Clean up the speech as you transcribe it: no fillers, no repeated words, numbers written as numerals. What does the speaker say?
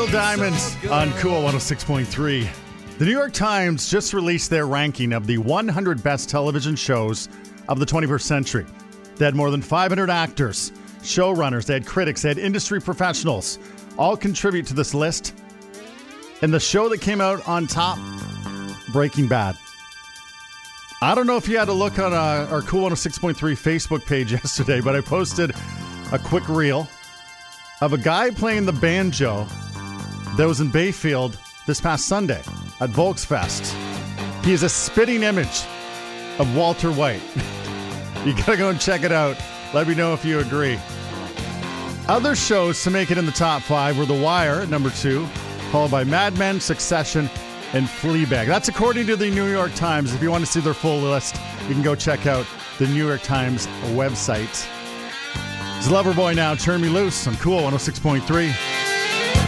Diamond on Cool 106.3. The New York Times just released their ranking of the 100 best television shows of the 21st century. They had more than 500 actors, showrunners, they had critics, they had industry professionals all contribute to this list. And the show that came out on top, Breaking Bad. I don't know if you had a look on our Cool 106.3 Facebook page yesterday, but I posted a quick reel of a guy playing the banjo that was in Bayfield this past Sunday at Volksfest. He is a spitting image of Walter White. You gotta go and check it out. Let me know if you agree. Other shows to make it in the top 5 were The Wire at number 2, followed by Mad Men, Succession, and Fleabag. That's according to the New York Times. If you want to see their full list, you can go check out the New York Times website. It's Loverboy now. Turn Me Loose on Cool 106.3.